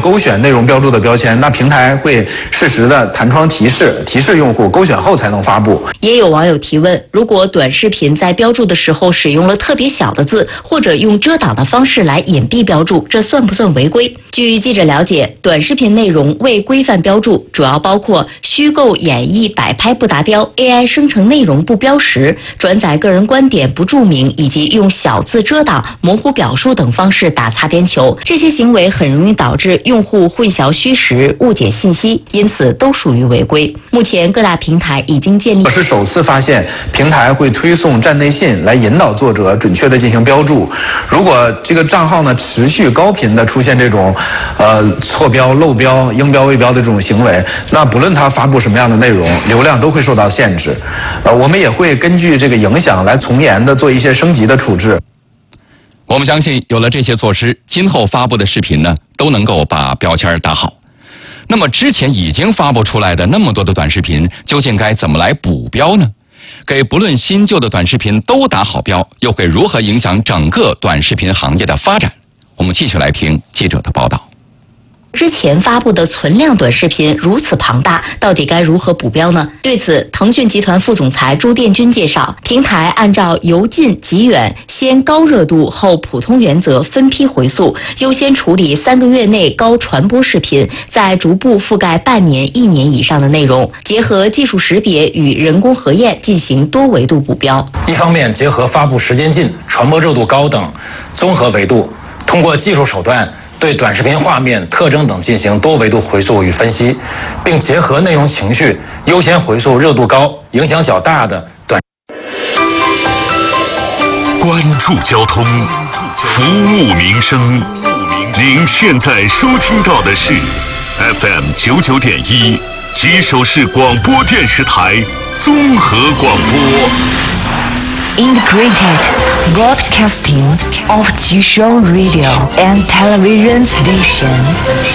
勾选内容标注的标签，那平台会适时的弹窗提示用户勾选后才能发布。 也有网友提问，如果短视频在标注的时候使用了特别小的字，或者用遮挡的方式来隐蔽标注，这算不算违规？据记者了解，短视频内容未规范标注主要包括虚构、演绎、摆拍不达标、AI 生成内容不标识、转载个人观点不注明，以及用小字遮挡、模糊表述等方式打擦边球。这些行为很容易导致用户混淆虚实、误解信息，因此都属于违规。目前各大平台已经建立。 我是首次发现平台会推送站内信来引导作者准确的进行标注。如果这个账号呢持续高频的出现这种错标、漏标、应标未标的这种行为，那不论他发布什么样的内容，流量都会受到限制。我们也会根据这个影响来从严的做一些升级的处置。 我们相信有了这些措施，今后发布的视频呢都能够把标签打好。那么之前已经发布出来的那么多的短视频，究竟该怎么来补标呢？给不论新旧的短视频都打好标，又会如何影响整个短视频行业的发展？我们继续来听记者的报道。 之前发布的存量短视频如此庞大，到底该如何补标呢？对此，腾讯集团副总裁朱殿军介绍，平台按照由近及远、先高热度后普通原则分批回溯，优先处理3个月内高传播视频，再逐步覆盖半年、1年以上的内容，结合技术识别与人工核验进行多维度补标。 一方面结合发布时间近、传播热度高等综合维度，通过技术手段对短视频画面、特征等进行多维度回溯与分析，并结合内容情绪，优先回溯热度高、影响较大的短。 关注交通，服务民生。您现在收听到的是 FM 99.1吉首市广播电视台综合广播。 Integrated broadcasting of Jishou Radio and television station.